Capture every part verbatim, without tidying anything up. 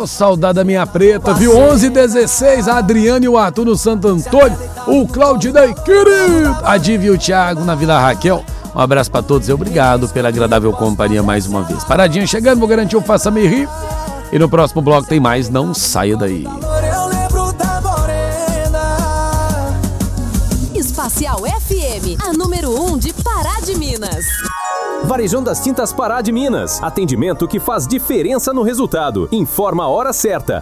Ô, saudade da minha preta, viu? onze e dezesseis, a Adriana e o Arthur no Santo Antônio. O Claudinei, querido. A Diva e o Thiago na Vila Raquel. Um abraço pra todos e obrigado pela agradável companhia mais uma vez. Paradinha chegando, vou garantir o Faça-me Rir. E no próximo bloco tem mais, não saia daí. Espacial F M, a número um de Pará de Minas. Varejão das Tintas Pará de Minas. Atendimento que faz diferença no resultado. Informa a hora certa.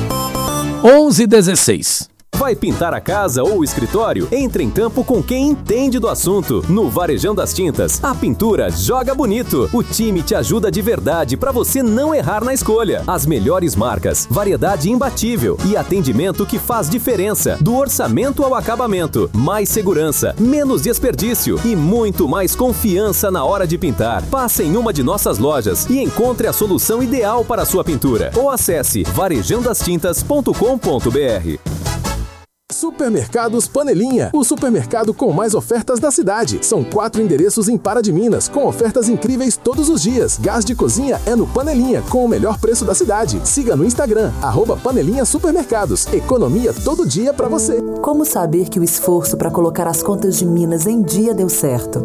onze e dezesseis. Vai pintar a casa ou o escritório? Entre em campo com quem entende do assunto. No Varejão das Tintas, a pintura joga bonito. O time te ajuda de verdade para você não errar na escolha. As melhores marcas, variedade imbatível e atendimento que faz diferença. Do orçamento ao acabamento, mais segurança, menos desperdício e muito mais confiança na hora de pintar. Passe em uma de nossas lojas e encontre a solução ideal para a sua pintura. Ou acesse varejão das tintas ponto com ponto b r. Supermercados Panelinha, o supermercado com mais ofertas da cidade. São quatro endereços em Pará de Minas, com ofertas incríveis todos os dias. Gás de cozinha é no Panelinha, com o melhor preço da cidade. Siga no Instagram, arroba Panelinha Supermercados. Economia todo dia pra você. Como saber que o esforço para colocar as contas de Minas em dia deu certo?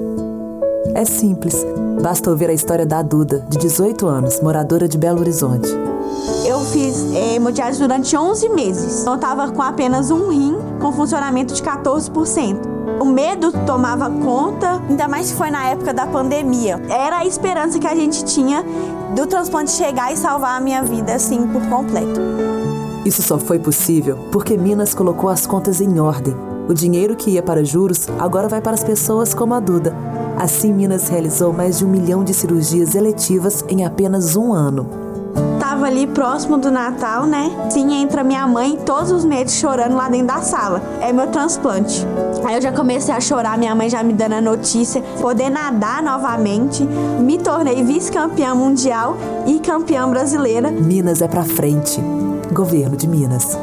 É simples. Basta ouvir a história da Duda, de dezoito anos, moradora de Belo Horizonte. Eu fiz é, hemodiálise durante onze meses. Eu estava com apenas um rim com funcionamento de quatorze por cento. O medo tomava conta, ainda mais que foi na época da pandemia. Era a esperança que a gente tinha do transplante chegar e salvar a minha vida, assim, por completo. Isso só foi possível porque Minas colocou as contas em ordem. O dinheiro que ia para juros agora vai para as pessoas como a Duda. Assim, Minas realizou mais de um milhão de cirurgias eletivas em apenas um ano. Tava ali próximo do Natal, né? Sim, entra minha mãe todos os meses chorando lá dentro da sala. É meu transplante. Aí eu já comecei a chorar, minha mãe já me dando a notícia. Poder nadar novamente. Me tornei vice-campeã mundial e campeã brasileira. Minas é pra frente. Governo de Minas.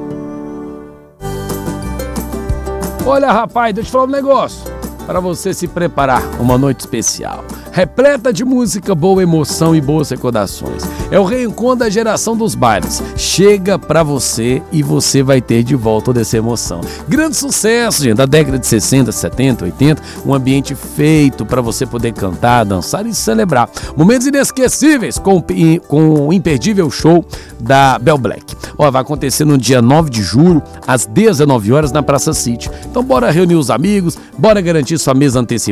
Olha, rapaz, deixa eu te falar um negócio. Para você se preparar, uma noite especial. Repleta de música, boa emoção e boas recordações. É o reencontro da geração dos bailes. Chega pra você e você vai ter de volta toda essa emoção. Grande sucesso, gente, da década de sessenta, setenta, oitenta. Um ambiente feito para você poder cantar, dançar e celebrar. Momentos inesquecíveis com, com o imperdível show da Bel Black. Ó, vai acontecer no dia nove de julho, às dezenove horas, na Praça City. Então bora reunir os amigos, bora garantir sua mesa antecipada.